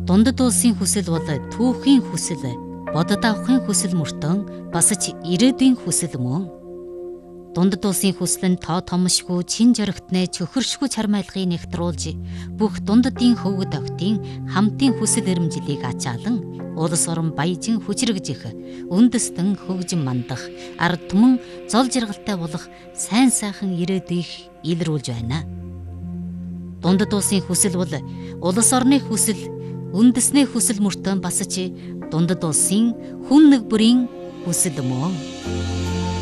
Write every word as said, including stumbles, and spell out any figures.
Дундад улсын хүсэл бол түүхийн хүсэл, бодод авахын хүсэл мөртөн бас ч ирээдүйн хүсэл мөн. Дундад улсын хүсэл нь тоо томшгүй чин жоригтны чөхөршгүй чармайлгыг нэгтруулж бүх дундадын хөвгөд октын хамтын хүсэл эрмжлийг ачаалан улс орон баяжин хүчрэгжих, үндэстэн хөгжин мандах, ард түмэн зол жаргалтай болох сайн сайхан ирээдүйг илрүүлж байна. Дундад улсын хүсэл бол улс орны хүсэл, үндэсний хүсэл мөртөө бас ч дундад улсын хүн нэг бүрийн хүсэл мөн.